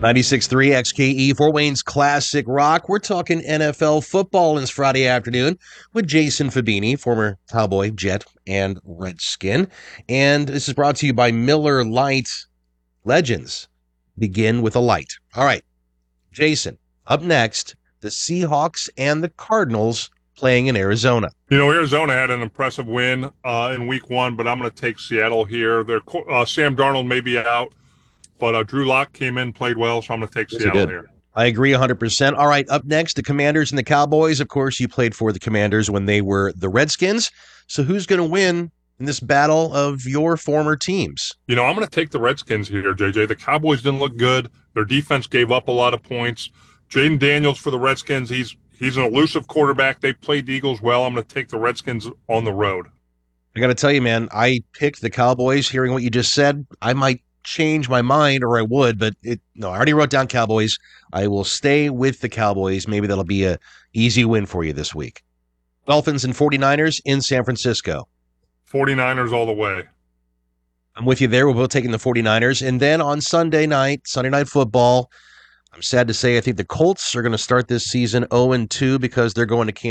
96.3 XKE, Fort Wayne's Classic Rock. We're talking NFL football this Friday afternoon with Jason Fabini, former Cowboy, Jet, and Redskin. And this is brought to you by Miller Lite. Legends begin with a light. All right, Jason, up next, the Seahawks and the Cardinals playing in Arizona. You know, Arizona had an impressive win in week one, but I'm going to take Seattle here. Sam Darnold may be out, but Drew Lock came in, played well, so I'm going to take Seattle here. I agree 100%. All right, up next, the Commanders and the Cowboys. Of course, you played for the Commanders when they were the Redskins. So who's going to win in this battle of your former teams? You know, I'm going to take the Redskins here, JJ. The Cowboys didn't look good. Their defense gave up a lot of points. Jaden Daniels for the Redskins, he's an elusive quarterback. They played the Eagles well. I'm going to take the Redskins on the road. I got to tell you, man, I picked the Cowboys. Hearing what you just said, I might change my mind, or I would, but I already wrote down Cowboys. I will stay with the Cowboys. Maybe that'll be a easy win for you this week. Dolphins and 49ers in San Francisco. 49ers all the way. I'm with you there. We're both taking the 49ers. And then on Sunday Night Football, I'm sad to say I think the Colts are going to start this season 0-2 because they're going to Kansas